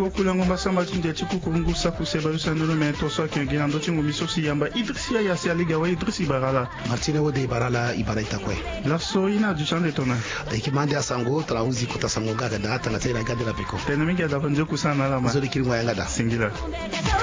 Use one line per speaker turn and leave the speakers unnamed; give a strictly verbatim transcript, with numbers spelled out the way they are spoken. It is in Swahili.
kula ngomba samba tunde chikuku ngusa kuseba usandolo meto so kenge ando chingo misosi yamba Idrisia ya sia liga wa Idrisi barala
Martine wode barala ibaraita kwe
la soina du chande tona
ikimande asango trauzi kutasango gaga data na tena gadela peko
tena mingi adavanjo kusana la ma
zoli kirimwa yanga da
singila